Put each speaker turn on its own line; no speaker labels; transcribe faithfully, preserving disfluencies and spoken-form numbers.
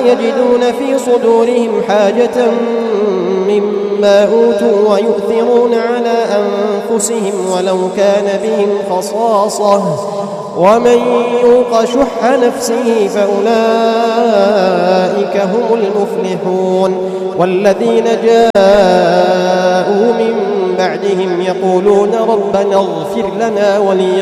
يجدون في صدورهم حاجة مما أوتوا ويؤثرون على أنفسهم ولو كان بهم خصاصة ومن يوق شح نفسه فأولئك هم المفلحون. والذين جاءوا من بعدهم يقولون ربنا اغفر لنا ولإخواننا